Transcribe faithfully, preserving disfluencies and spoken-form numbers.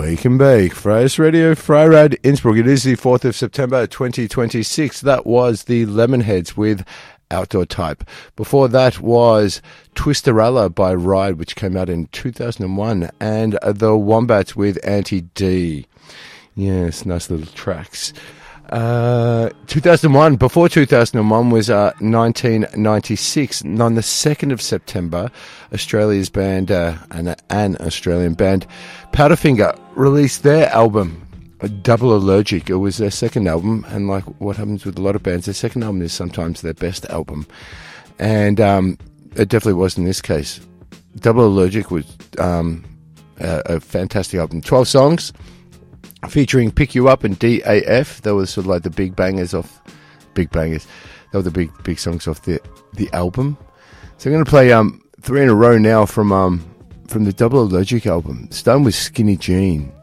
Wake and Bake, Freies Radio, Freirad, Innsbruck. It is the fourth of September, twenty twenty-six. That was the Lemonheads with Outdoor Type. Before that was Twisterella by Ride, which came out in two thousand one, and the Wombats with Anti-D. Yes, nice little tracks. Uh, two thousand one, before two thousand one was uh, nineteen ninety-six, and on the second of September, Australia's band, uh, an, an Australian band, Powderfinger, released their album, Double Allergic. It was their second album, and like what happens with a lot of bands, their second album is sometimes their best album, and um, it definitely was in this case. Double Allergic was um, a, a fantastic album, twelve songs, featuring Pick You Up and D A F. That was sort of like the big bangers off, big bangers. That were the big big songs off the the album. So I'm going to play um three in a row now from um from the Double Allergic album. Starting with Skinny Jean.